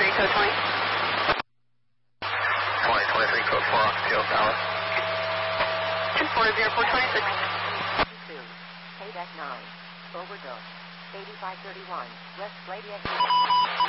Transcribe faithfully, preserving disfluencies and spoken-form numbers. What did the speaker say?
twenty-three, code twenty. twenty twenty-three, code four, Oxtail Palace. two four zero four two six. two, K D E C nine, overdose, eighty-five thirty-one, West Lady Exit.